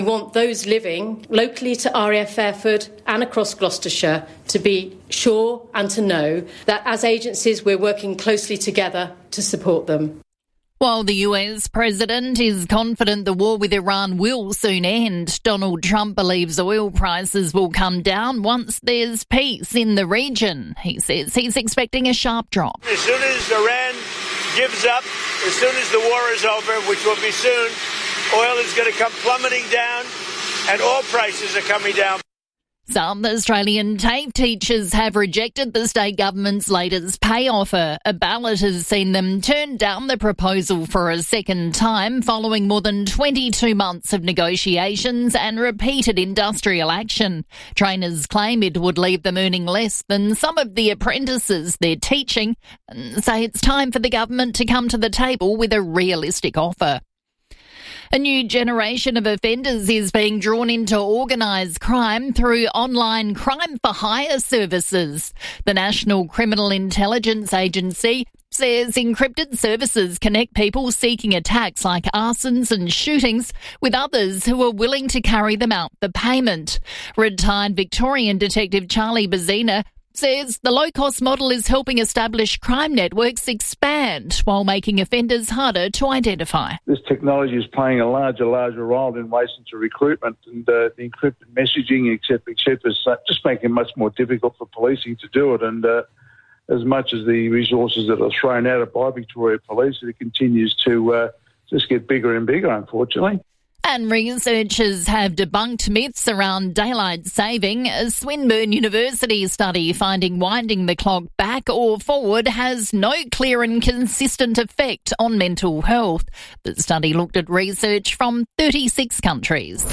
We want those living locally to RAF Fairford and across Gloucestershire to be sure and to know that as agencies we're working closely together to support them. While the US president is confident the war with Iran will soon end, Donald Trump believes oil prices will come down once there's peace in the region. He says he's expecting a sharp drop. As soon as Iran gives up, as soon as the war is over, which will be soon, oil is going to come plummeting down and oil prices are coming down. Some Australian TAFE teachers have rejected the state government's latest pay offer. A ballot has seen them turn down the proposal for a second time following more than 22 months of negotiations and repeated industrial action. Trainers claim it would leave them earning less than some of the apprentices they're teaching and say it's time for the government to come to the table with a realistic offer. A new generation of offenders is being drawn into organised crime through online crime-for-hire services. The National Criminal Intelligence Agency says encrypted services connect people seeking attacks like arsons and shootings with others who are willing to carry them out for payment. Retired Victorian Detective Charlie Bazina says the low-cost model is helping established crime networks expand while making offenders harder to identify. This technology is playing a larger role in relation to recruitment and the encrypted messaging, et cetera, so just making it much more difficult for policing to do it. And as much as the resources that are thrown at it by Victoria Police, it continues to just get bigger and bigger, unfortunately. And researchers have debunked myths around daylight saving. A Swinburne University study finding winding the clock back or forward has no clear and consistent effect on mental health. The study looked at research from 36 countries.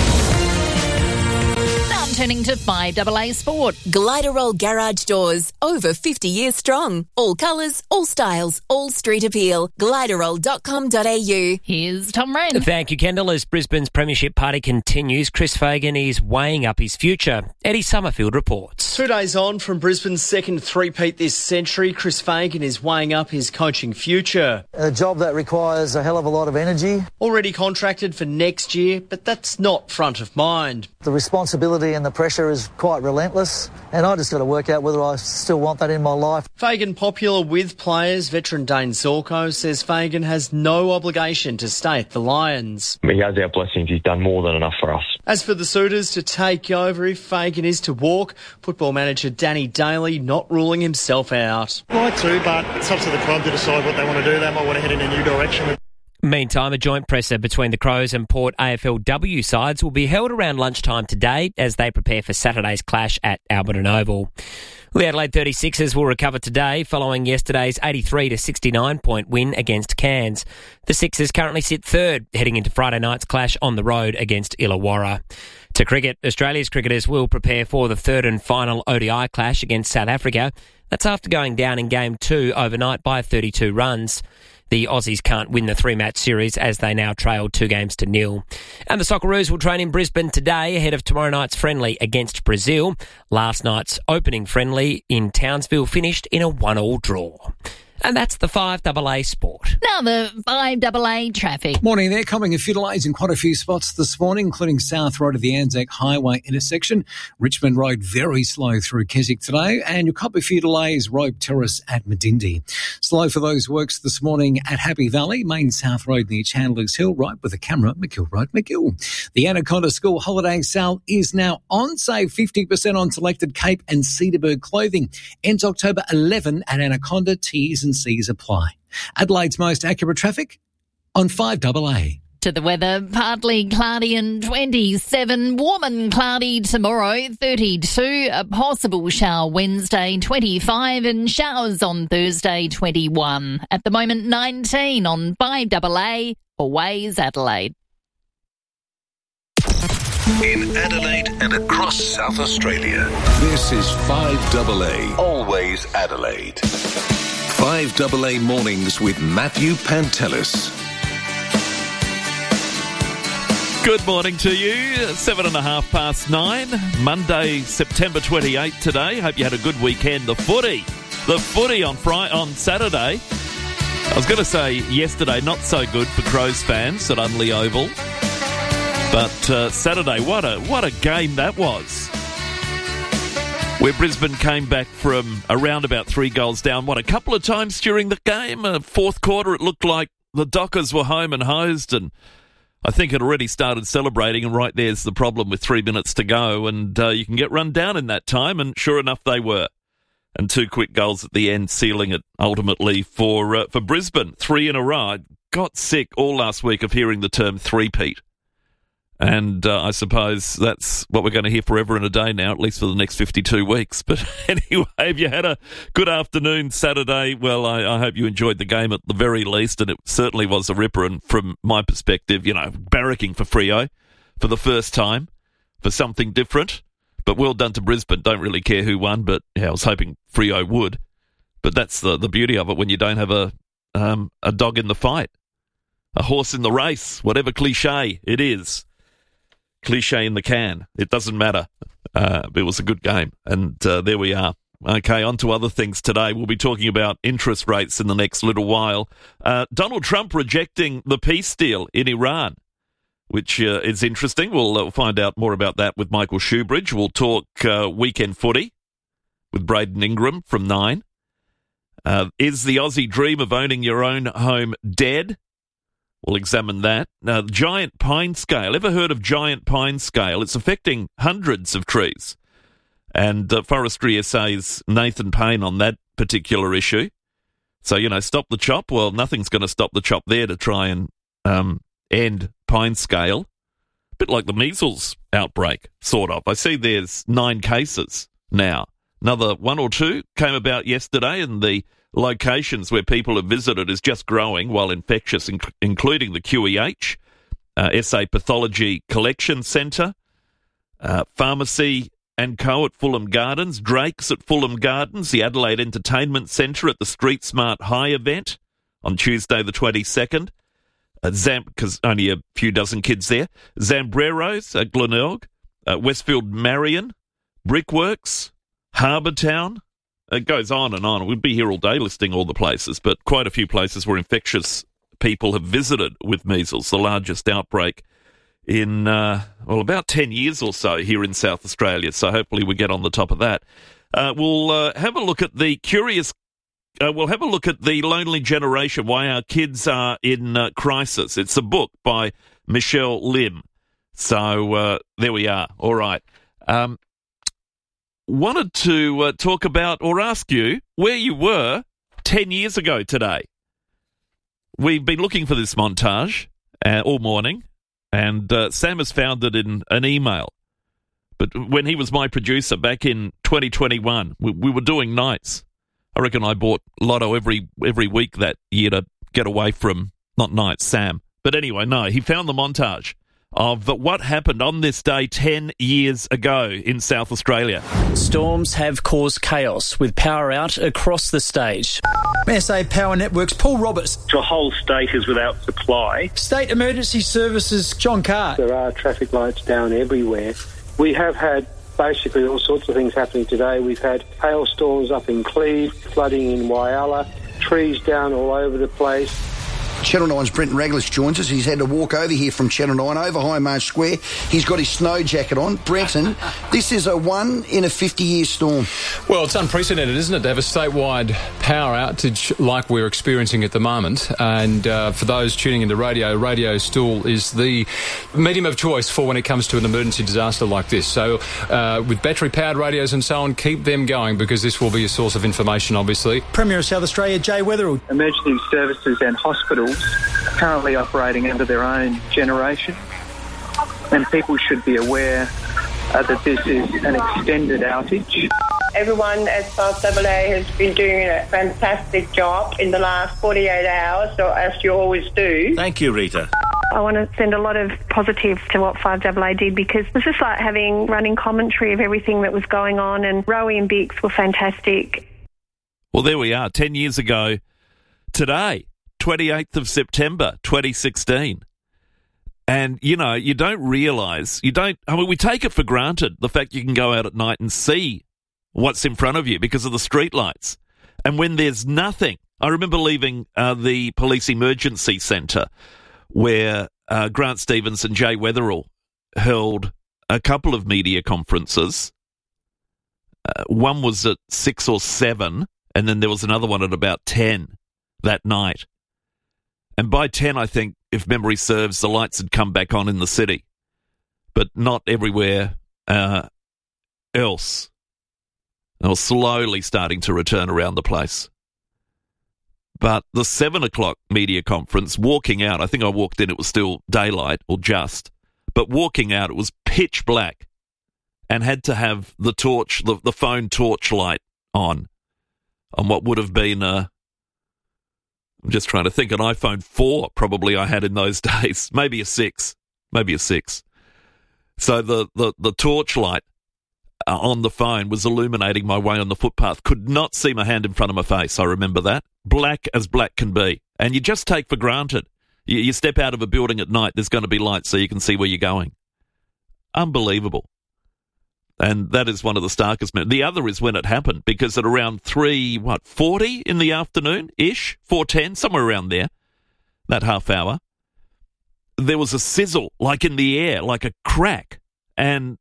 Now turning to 5AA Sport. Gliderol Garage Doors, over 50 years strong. All colours, all styles, all street appeal. Gliderol.com.au. Here's Tom Wren. Thank you, Kendall. As Brisbane's premiership party continues, Chris Fagan is weighing up his future. Eddie Summerfield reports. 2 days on from Brisbane's second three-peat this century, Chris Fagan is weighing up his coaching future. A job that requires a hell of a lot of energy. Already contracted for next year, but that's not front of mind. The responsibility and the pressure is quite relentless, and I just got to work out whether I still want that in my life. Fagan, popular with players, veteran Dane Zorko says Fagan has no obligation to stay at the Lions. He has our blessings. He's done more than enough for us. As for the suitors to take over if Fagan is to walk, football manager Danny Daly not ruling himself out. Might too, but it's up to the club to decide what they want to do. They might want to head in a new direction. Meantime, a joint presser between the Crows and Port AFLW sides will be held around lunchtime today as they prepare for Saturday's clash at Alberton Oval. The Adelaide 36ers will recover today following yesterday's 83-69 point win against Cairns. The Sixers currently sit third, heading into Friday night's clash on the road against Illawarra. To cricket, Australia's cricketers will prepare for the third and final ODI clash against South Africa. That's after going down in Game 2 overnight by 32 runs. The Aussies can't win the three-match series as they now trail 2-0. And the Socceroos will train in Brisbane today ahead of tomorrow night's friendly against Brazil. Last night's opening friendly in Townsville finished in a 1-1 draw. And that's the 5AA Sport. Now the 5AA traffic. Morning there. Coming a few delays in quite a few spots this morning, including South Road of the Anzac Highway intersection. Richmond Road very slow through Keswick today. And you'll cop a few delays, Robe Terrace at Medindie. Slow for those works this morning at Happy Valley, Main South Road near Chandler's Hill, right with the camera, McGill Road, McGill. The Anaconda School Holiday Sale is now on. Save 50% on selected Cape and Cedarburg clothing. Ends October 11 at Anaconda. T's and C's apply. Adelaide's most accurate traffic on 5AA. To the weather, partly cloudy and 27, warm and cloudy tomorrow, 32, a possible shower Wednesday, 25, and showers on Thursday, 21. At the moment, 19 on 5AA for Waze Adelaide. In Adelaide and across South Australia, this is 5AA, always Adelaide. 5AA Mornings with Matthew Pantelis. Good morning to you. 9:07, Monday, September 28th today. Hope you had a good weekend. The footy on Saturday. I was going to say yesterday, not so good for Crows fans at Unley Oval. But Saturday, what a game that was. Where Brisbane came back from around about 3 goals down. A couple of times during the game? Fourth quarter, it looked like the Dockers were home and hosed, and I think it already started celebrating, and right there's the problem with 3 minutes to go, and you can get run down in that time, and sure enough they were. And 2 quick goals at the end, sealing it ultimately for Brisbane. 3 in a row. I got sick all last week of hearing the term three-peat. And I suppose that's what we're going to hear forever and a day now, at least for the next 52 weeks. But anyway, if you had a good afternoon Saturday, well, I hope you enjoyed the game at the very least, and it certainly was a ripper. And from my perspective, barracking for Freo for the first time for something different. But well done to Brisbane. Don't really care who won, but I was hoping Freo would. But that's the beauty of it when you don't have a dog in the fight, a horse in the race, whatever cliche it is. Cliche in the can. It doesn't matter. It was a good game. And there we are. Okay, on to other things today. We'll be talking about interest rates in the next little while. Donald Trump rejecting the peace deal in Iran, which is interesting. We'll find out more about that with Michael Shoebridge. We'll talk weekend footy with Braden Ingram from 9. Is the Aussie dream of owning your own home dead? We'll examine that. Now, giant pine scale. Ever heard of giant pine scale? It's affecting hundreds of trees. And Forestry SA's Nathan Payne on that particular issue. So, stop the chop. Well, nothing's going to stop the chop there to try and end pine scale. A bit like the measles outbreak, sort of. I see there's 9 cases now. Another 1 or 2 came about yesterday, and the locations where people have visited is just growing, while infectious, including the QEH, SA Pathology Collection Centre, Pharmacy & Co. at Fulham Gardens, Drake's at Fulham Gardens, the Adelaide Entertainment Centre at the Street Smart High event on Tuesday the 22nd, because only a few dozen kids there, Zambreros at Glenelg, Westfield Marion, Brickworks, Harbour Town. It goes on and on. We'd be here all day listing all the places, but quite a few places where infectious people have visited with measles, the largest outbreak in, about 10 years or so here in South Australia. So hopefully we get on the top of that. We'll have a look at the we'll have a look at the lonely generation, why our kids are in crisis. It's a book by Michelle Lim. So there we are. All right. Wanted to talk about or ask you where you were 10 years ago today. We've been looking for this montage all morning, and Sam has found it in an email. But when he was my producer back in 2021, we were doing nights. I reckon I bought Lotto every week that year to get away from, not nights, Sam. But anyway, no, he found the montage of what happened on this day 10 years ago in South Australia. Storms have caused chaos with power out across the state. SA Power Networks, Paul Roberts. The whole state is without supply. State Emergency Services, John Carr. There are traffic lights down everywhere. We have had basically all sorts of things happening today. We've had hailstorms up in Cleve, flooding in Whyalla, trees down all over the place. Channel 9's Brenton Raglis joins us. He's had to walk over here from Channel 9 over High Marsh Square. He's got his snow jacket on. Brenton, this is a 1 in a 50-year storm. Well, it's unprecedented, isn't it, to have a statewide power outage like we're experiencing at the moment. And for those tuning into radio still is the medium of choice for when it comes to an emergency disaster like this. So with battery-powered radios and so on, keep them going because this will be a source of information, obviously. Premier of South Australia, Jay Weatherill. Emergency services and hospitals currently operating under their own generation, and people should be aware that this is an extended outage. Everyone at 5AA has been doing a fantastic job in the last 48 hours, so as you always do. Thank you, Rita. I want to send a lot of positives to what 5AA did because it was just like having running commentary of everything that was going on, and Rowie and Bix were fantastic. Well, there we are, 10 years ago today. 28th of September, 2016. And, you don't realise, we take it for granted, the fact you can go out at night and see what's in front of you because of the streetlights. And when there's nothing, I remember leaving the Police Emergency Centre where Grant Stevens and Jay Weatherill held a couple of media conferences. One was at 6 or 7, and then there was another one at about 10 that night. And by 10, I think, if memory serves, the lights had come back on in the city, but not everywhere else. They were slowly starting to return around the place. But the 7 o'clock media conference, walking out, I think I walked in, it was still daylight, or just, but walking out, it was pitch black and had to have the torch, the phone torch light on what would have been I'm just trying to think, an iPhone 4 probably I had in those days, maybe a 6. So the torch light on the phone was illuminating my way on the footpath. Could not see my hand in front of my face, I remember that. Black as black can be. And you just take for granted. You step out of a building at night, there's going to be lights so you can see where you're going. Unbelievable. And that is one of the starkest. The other is when it happened, because at around 3:40 in the afternoon-ish, 4:10, somewhere around there, that half hour, there was a sizzle, like in the air, like a crack. And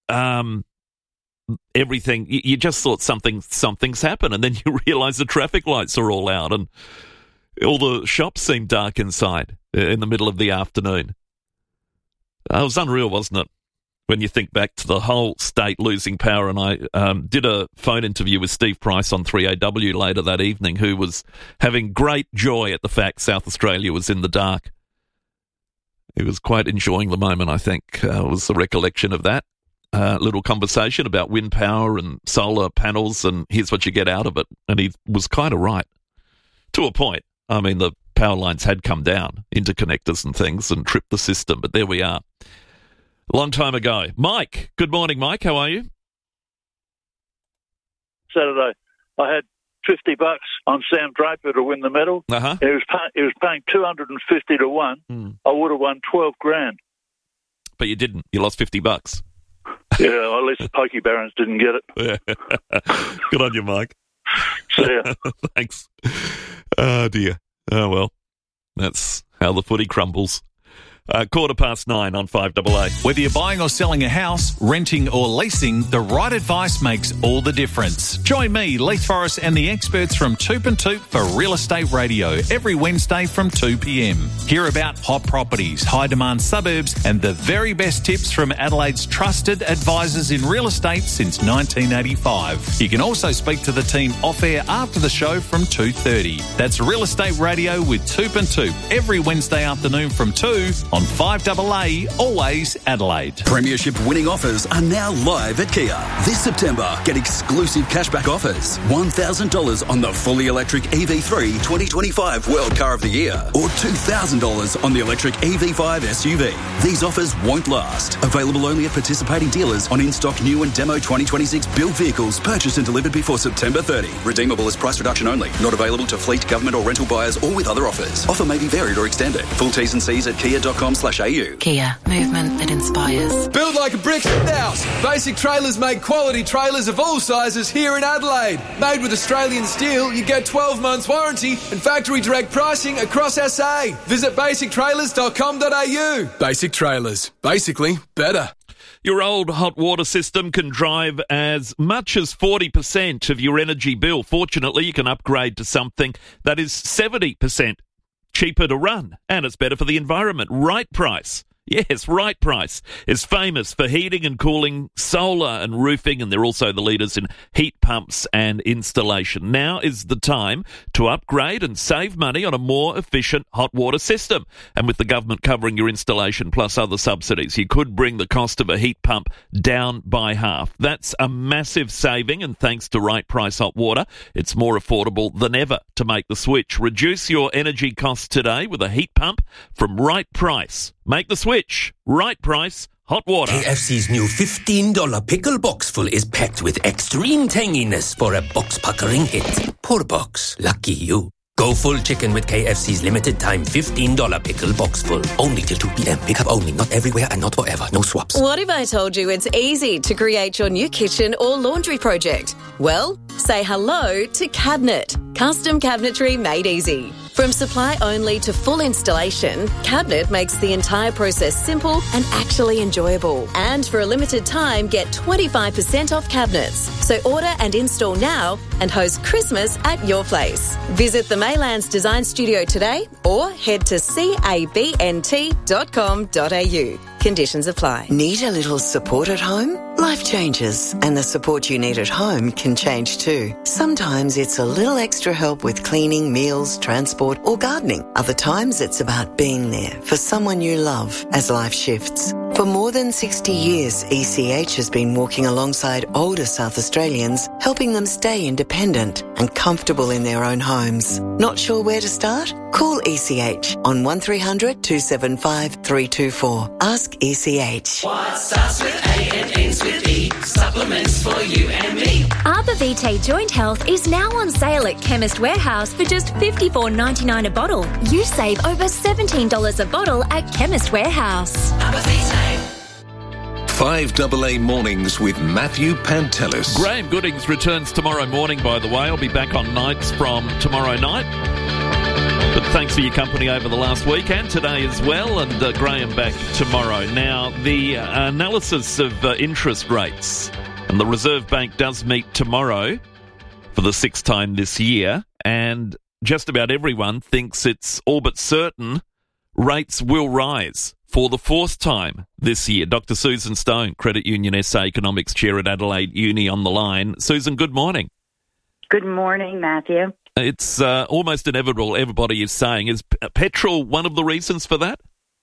everything, you just thought something's happened, and then you realise the traffic lights are all out and all the shops seem dark inside in the middle of the afternoon. It was unreal, wasn't it? When you think back to the whole state losing power. And I did a phone interview with Steve Price on 3AW later that evening, who was having great joy at the fact South Australia was in the dark. He was quite enjoying the moment, I think, was the recollection of that. Little conversation about wind power and solar panels, and here's what you get out of it. And he was kind of right, to a point. I mean, the power lines had come down, interconnectors and things, and tripped the system, but there we are. Long time ago. Mike, good morning, Mike. How are you? Saturday, I had $50 on Sam Draper to win the medal. Uh-huh. He was paying 250 to 1. I would have won $12,000. But you didn't. You lost $50. Yeah, well, at least the Pokey Barons didn't get it. Yeah. Good on you, Mike. See ya. Thanks. Oh, dear. Oh, well, that's how the footy crumbles. 9:15 on 5AA. Whether you're buying or selling a house, renting or leasing, the right advice makes all the difference. Join me, Leith Forrest, and the experts from Toop and Toop for Real Estate Radio every Wednesday from 2 p.m. Hear about hot properties, high-demand suburbs, and the very best tips from Adelaide's trusted advisors in real estate since 1985. You can also speak to the team off-air after the show from 2:30. That's Real Estate Radio with Toop and Toop every Wednesday afternoon from 2 on 5AA, always Adelaide. Premiership winning offers are now live at Kia. This September, get exclusive cashback offers. $1,000 on the fully electric EV3 2025 World Car of the Year, or $2,000 on the electric EV5 SUV. These offers won't last. Available only at participating dealers on in-stock new and demo 2026 built vehicles purchased and delivered before September 30. Redeemable as price reduction only. Not available to fleet, government or rental buyers or with other offers. Offer may be varied or extended. Full T's and C's at kia.com/au. Kia, movement that inspires. Build like a brick house. Basic Trailers make quality trailers of all sizes here in Adelaide. Made with Australian steel, you get 12 months warranty and factory direct pricing across SA. Visit basictrailers.com.au. Basic Trailers. Basically better. Your old hot water system can drive as much as 40% of your energy bill. Fortunately, you can upgrade to something that is 70% cheaper to run, and it's better for the environment. Right Price. Yes, Right Price is famous for heating and cooling, solar and roofing, and they're also the leaders in heat pumps and installation. Now is the time to upgrade and save money on a more efficient hot water system. And with the government covering your installation plus other subsidies, you could bring the cost of a heat pump down by half. That's a massive saving, and thanks to Right Price Hot Water, it's more affordable than ever to make the switch. Reduce your energy costs today with a heat pump from Right Price. Make the switch. Right Price Hot Water. KFC's new $15 pickle box full is packed with extreme tanginess for a box-puckering hit. Poor box. Lucky you. Go full chicken with KFC's limited time $15 pickle box full. Only till 2 p.m. Pick up only. Not everywhere and not forever. No swaps. What if I told you it's easy to create your new kitchen or laundry project? Well, say hello to Cabinet. Custom cabinetry made easy. From supply only to full installation, Cabinet makes the entire process simple and actually enjoyable. And for a limited time, get 25% off cabinets. So order and install now and host Christmas at your place. Visit the Maylands Design Studio today or head to cabnt.com.au. Conditions apply. Need a little support at home? Life changes, and the support you need at home can change too. Sometimes it's a little extra help with cleaning, meals, transport, or gardening. Other times it's about being there for someone you love as life shifts. For more than 60 years, ECH has been walking alongside older South Australians, helping them stay independent and comfortable in their own homes. Not sure where to start? Call ECH on 1300 275 324. Ask ECH. What starts with A and ends with E? Supplements for you and me. Arbor Vitae Joint Health is now on sale at Chemist Warehouse for just $54.99 a bottle. You save over $17 a bottle at Chemist Warehouse. Arbor Vitae. 5AA Mornings with Matthew Pantelis. Graham Goodings returns tomorrow morning, by the way. I'll be back on nights from tomorrow night. But thanks for your company over the last week and today as well, and Graham back tomorrow. Now, the analysis of interest rates, and the Reserve Bank does meet tomorrow for the 6th time this year, and just about everyone thinks it's all but certain rates will rise for the 4th time this year. Dr. Susan Stone, Credit Union SA Economics Chair at Adelaide Uni, on the line. Susan, good morning. Good morning, Matthew. It's almost inevitable, everybody is saying. Is petrol one of the reasons for that?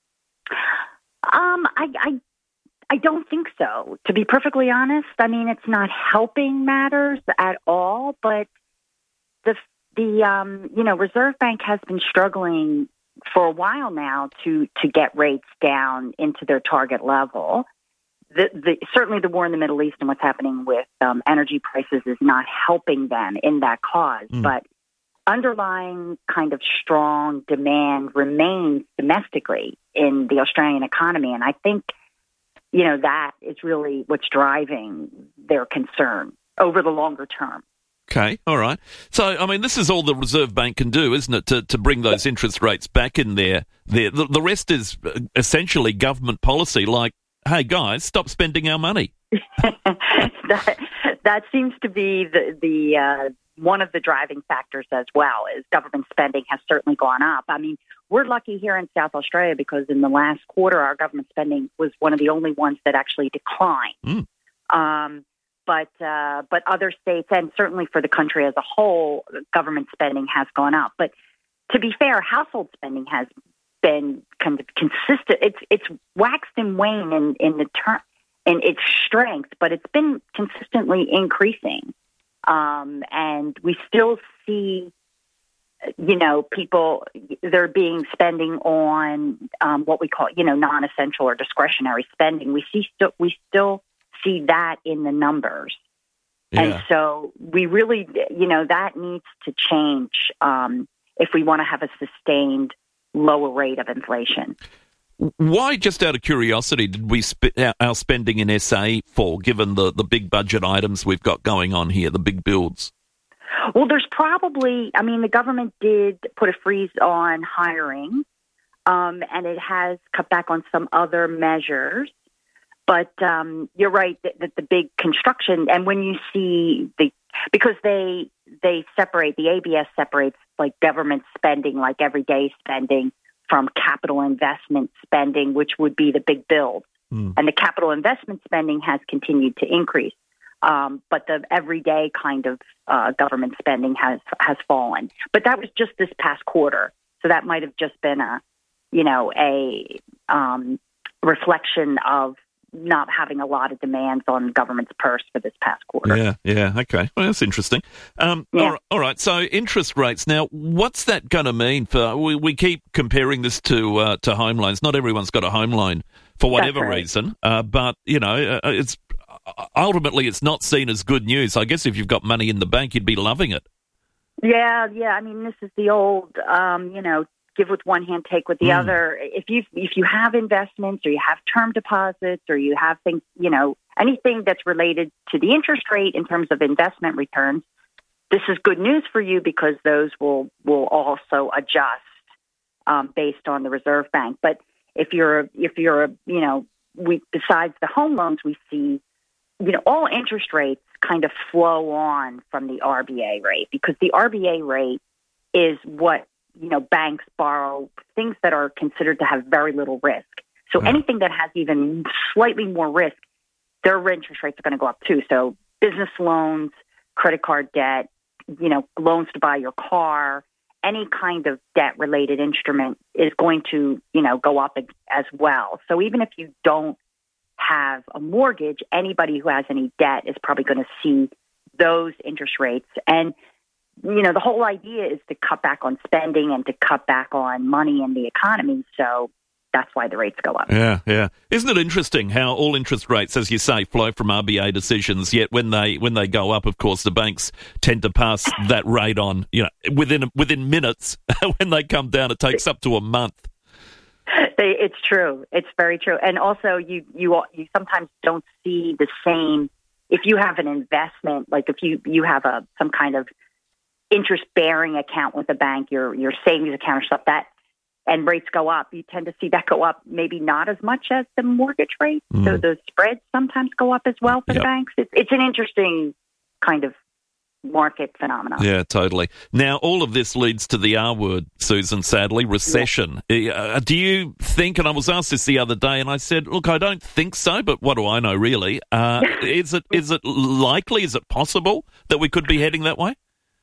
I don't think so, to be perfectly honest. I mean, it's not helping matters at all, but the Reserve Bank has been struggling for a while now to get rates down into their target level. Certainly the war in the Middle East and what's happening with energy prices is not helping them in that cause, but underlying kind of strong demand remains domestically in the Australian economy, and I think, that is really what's driving their concern over the longer term. Okay, all right. So, I mean, this is all the Reserve Bank can do, isn't it, to bring those interest rates back in there. The rest is essentially government policy, like, hey, guys, stop spending our money. That seems to be the one of the driving factors as well, is government spending has certainly gone up. I mean, we're lucky here in South Australia because in the last quarter, our government spending was one of the only ones that actually declined. But other states, and certainly for the country as a whole, government spending has gone up. But to be fair, household spending has been kind of consistent. It's waxed and waned in its strength, but it's been consistently increasing. And we still see, people, they're being spending on what we call, non-essential or discretionary spending. We still see that in the numbers. Yeah. And so we really, that needs to change if we want to have a sustained lower rate of inflation. Why, just out of curiosity, did we our spending in SA fall, given the big budget items we've got going on here, the big builds? Well, there's probably, the government did put a freeze on hiring, and it has cut back on some other measures. But you're right that the big construction, and when you see because they separate, the ABS separates like government spending, like everyday spending, from capital investment spending, which would be the big build. And the capital investment spending has continued to increase. But the everyday kind of government spending has fallen. But that was just this past quarter. So that might have just been a reflection of not having a lot of demands on government's purse for this past quarter. Yeah, okay. Well, that's interesting. All right, so interest rates. Now, what's that going to mean for... We keep comparing this to home loans. Not everyone's got a home loan for whatever reason, but, it's ultimately it's not seen as good news. I guess if you've got money in the bank, you'd be loving it. Yeah. This is the old, give with one hand, take with the other. If you have investments or you have term deposits or you have things, anything that's related to the interest rate in terms of investment returns, this is good news for you because those will also adjust based on the Reserve Bank. But if you're besides the home loans, we see, all interest rates kind of flow on from the RBA rate, because the RBA rate is what, banks borrow, things that are considered to have very little risk. So anything that has even slightly more risk, their interest rates are going to go up too. So business loans, credit card debt, loans to buy your car, any kind of debt-related instrument is going to, go up as well. So even if you don't have a mortgage, anybody who has any debt is probably going to see those interest rates. And, the whole idea is to cut back on spending and to cut back on money in the economy. So that's why the rates go up. Yeah. Isn't it interesting how all interest rates, as you say, flow from RBA decisions, yet when they go up, of course, the banks tend to pass that rate on, within minutes. When they come down, it takes up to a month. It's true. It's very true. And also, you sometimes don't see the same. If you have an investment, like if you have some kind of interest-bearing account with a bank, your savings account or stuff, and rates go up, you tend to see that go up maybe not as much as the mortgage rate. So the spreads sometimes go up as well for the banks. It's an interesting kind of market phenomenon. Yeah, totally. Now, all of this leads to the R word, Susan, sadly, recession. Yeah. Do you think, and I was asked this the other day, and I said, look, I don't think so, but what do I know, really? Is it likely, is it possible that we could be heading that way?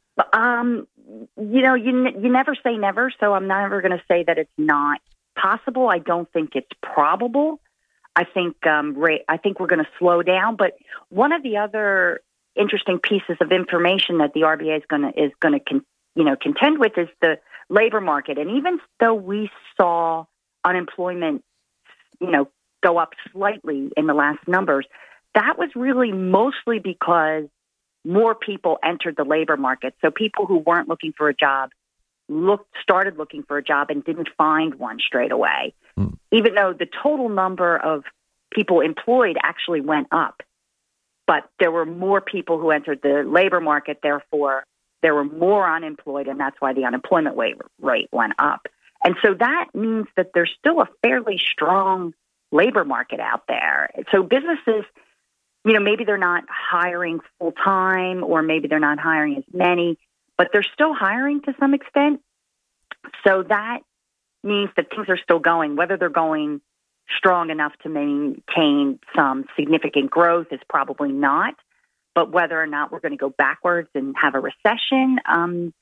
You never say never, so I'm never going to say that it's not possible. I don't think it's probable. I think we're going to slow down. But one of the other interesting pieces of information that the RBA is going to contend with is the labor market. And even though we saw unemployment, go up slightly in the last numbers, that was really mostly because more people entered the labor market. So people who weren't looking for a job started looking for a job and didn't find one straight away, even though the total number of people employed actually went up. But there were more people who entered the labor market, therefore there were more unemployed, and that's why the unemployment rate went up. And so that means that there's still a fairly strong labor market out there. So businesses, maybe they're not hiring full-time, or maybe they're not hiring as many, but they're still hiring to some extent. So that means that things are still going. Whether they're going strong enough to maintain some significant growth is probably not. But whether or not we're going to go backwards and have a recession, as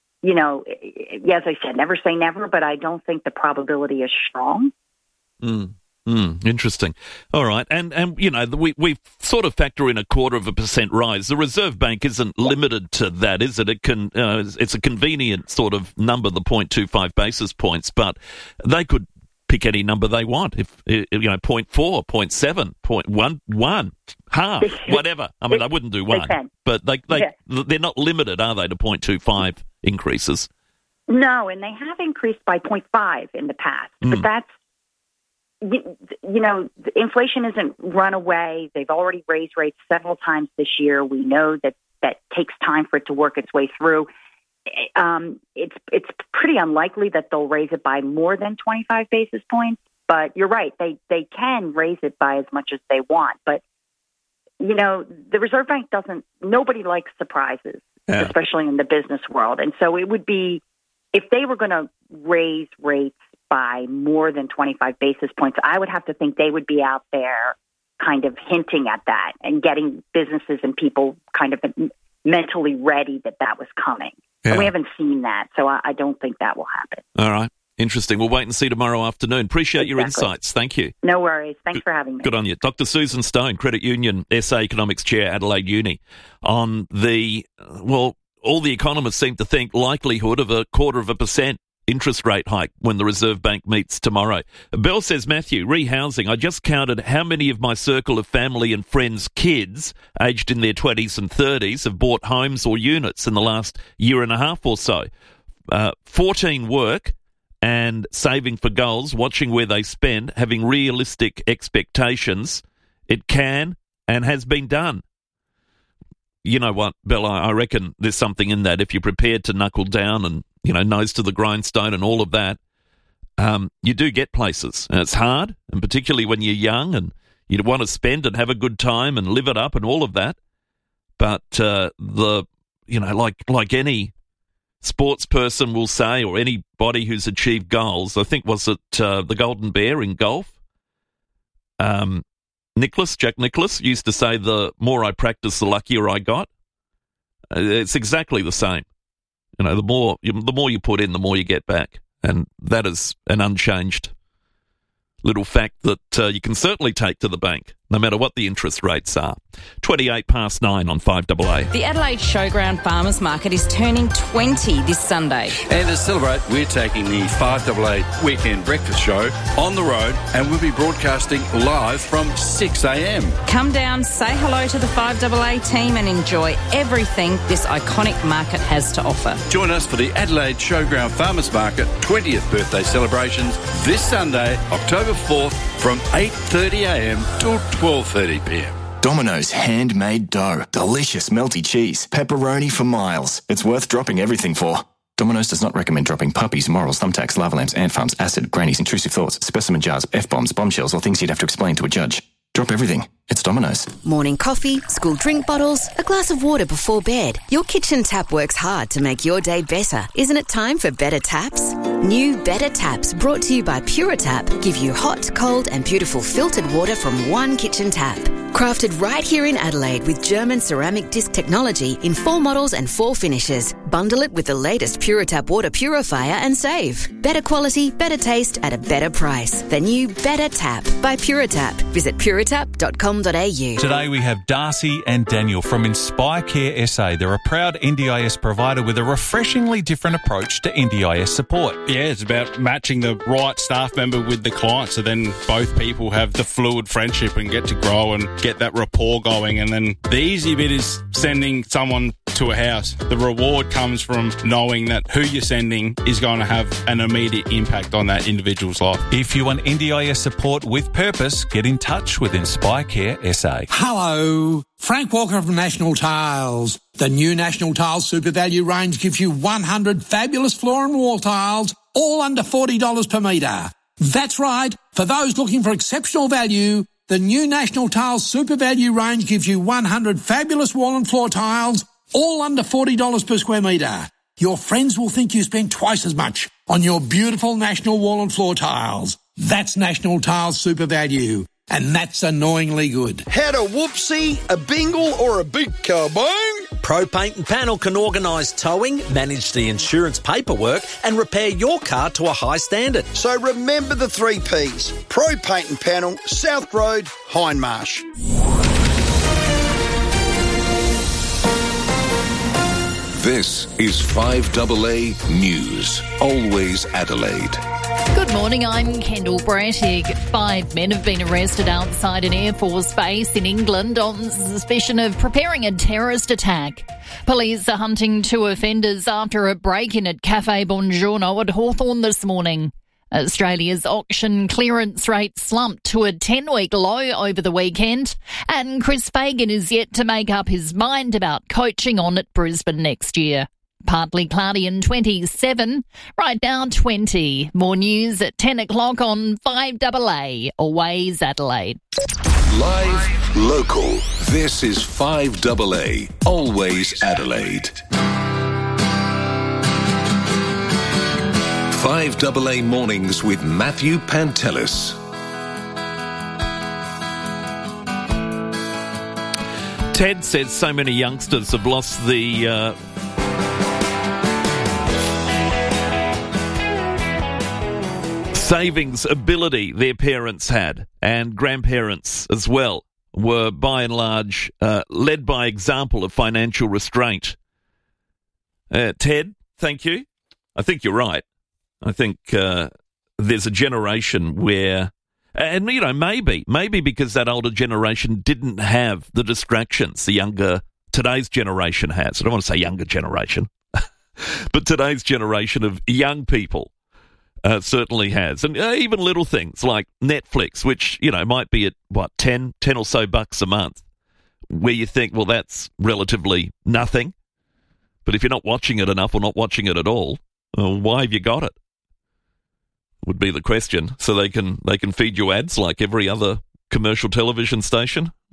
I said, never say never, but I don't think the probability is strong. Interesting. All right. And we sort of factor in 0.25% rise. The Reserve Bank isn't limited to that, is it? It can, it's a convenient sort of number, the 0.25 basis points, but they could pick any number they want. If 0.4, 0.7, 0.1, half, whatever. I mean, I wouldn't do one, but they're not limited, are they, to 0.25 increases? No, and they have increased by 0.5 in the past, but that's, inflation isn't run away. They've already raised rates several times this year. We know that takes time for it to work its way through. It's pretty unlikely that they'll raise it by more than 25 basis points. But you're right; they can raise it by as much as they want. But the Reserve Bank doesn't. Nobody likes surprises, especially in the business world. And so it would be, if they were going to raise rates by more than 25 basis points, I would have to think they would be out there kind of hinting at that and getting businesses and people kind of mentally ready that was coming. Yeah. And we haven't seen that, so I don't think that will happen. All right. Interesting. We'll wait and see tomorrow afternoon. Appreciate your insights. Thank you. No worries. Thanks for having me. Good on you. Dr. Susan Stone, Credit Union SA Economics Chair, Adelaide Uni, on all the economists seem to think likelihood of 0.25% interest rate hike when the Reserve Bank meets tomorrow. Bell says, Matthew, rehousing. I just counted how many of my circle of family and friends' kids aged in their 20s and 30s have bought homes or units in the last year and a half or so. 14 work and saving for goals, watching where they spend, having realistic expectations. It can and has been done. you know what, Bella, I reckon there's something in that. If you're prepared to knuckle down and, nose to the grindstone and all of that, you do get places. And it's hard, and particularly when you're young and you want to spend and have a good time and live it up and all of that. But like any sports person will say, or anybody who's achieved goals, I think was it the Golden Bear in golf? Jack Nicklaus used to say, the more I practice, the luckier I got. It's exactly the same. The more you put in, the more you get back. And that is an unchanged little fact that you can certainly take to the bank, no matter what the interest rates are. 9:28 on 5AA. The Adelaide Showground Farmers Market is turning 20 this Sunday. And to celebrate, we're taking the 5AA Weekend Breakfast Show on the road, and we'll be broadcasting live from 6 a.m. Come down, say hello to the 5AA team and enjoy everything this iconic market has to offer. Join us for the Adelaide Showground Farmers Market 20th birthday celebrations this Sunday, October 4th, from 8:30 a.m. till 12:30 p.m. Domino's handmade dough. Delicious melty cheese. Pepperoni for miles. It's worth dropping everything for. Domino's does not recommend dropping puppies, morals, thumbtacks, lava lamps, ant farms, acid, grannies, intrusive thoughts, specimen jars, F-bombs, bombshells, or things you'd have to explain to a judge. Drop everything. It's Domino's. Morning coffee, school drink bottles, a glass of water before bed. Your kitchen tap works hard to make your day better. Isn't it time for better taps? New Better Taps, brought to you by Puritap, give you hot, cold and beautiful filtered water from one kitchen tap. Crafted right here in Adelaide with German ceramic disc technology in 4 models and 4 finishes. Bundle it with the latest Puritap water purifier and save. Better quality, better taste at a better price. The new Better Tap by Puritap. Visit puritap.com.au. Today we have Darcy and Daniel from Inspire Care SA. They're a proud NDIS provider with a refreshingly different approach to NDIS support. Yeah, it's about matching the right staff member with the client, so then both people have the fluid friendship and get to grow and get that rapport going. And then the easy bit is sending someone to a house. The reward comes from knowing that who you're sending is going to have an immediate impact on that individual's life. If you want NDIS support with purpose, get in touch with Inspire Care SA. Hello, Frank Walker from National Tiles. The new National Tiles Super Value range gives you 100 fabulous floor and wall tiles, all under $40 per metre. That's right, for those looking for exceptional value, the new National Tiles Super Value range gives you 100 fabulous wall and floor tiles, all under $40 per square metre. Your friends will think you spent twice as much on your beautiful National wall and floor tiles. That's National Tiles Super Value, and that's annoyingly good. Had a whoopsie, a bingle or a big kabang? Pro Paint and Panel can organise towing, manage the insurance paperwork and repair your car to a high standard. So remember the 3 Ps. Pro Paint and Panel, South Road, Hindmarsh. This is 5AA News. Always Adelaide. Good morning, I'm Kendall Brattig. 5 men have been arrested outside an Air Force base in England on suspicion of preparing a terrorist attack. Police are hunting 2 offenders after a break-in at Cafe Buongiorno at Hawthorn this morning. Australia's auction clearance rate slumped to a 10-week low over the weekend, and Chris Fagan is yet to make up his mind about coaching on at Brisbane next year. Partly cloudy and 27, right now 20. More news at 10 o'clock on 5AA, Always Adelaide. Live, local. This is 5AA, Always Adelaide. 5AA Mornings with Matthew Pantelis. Ted says so many youngsters have lost the savings ability their parents had, and grandparents as well were by and large led by example of financial restraint. Ted, thank you. I think you're right. I think there's a generation where, and you know, maybe because that older generation didn't have the distractions today's generation has. I don't want to say younger generation, but today's generation of young people certainly has. And even little things like Netflix, which, you know, might be at, $10 or so bucks a month, where you think, well, that's relatively nothing. But if you're not watching it enough or not watching it at all, why have you got it? Would be the question. So they can feed you ads like every other commercial television station?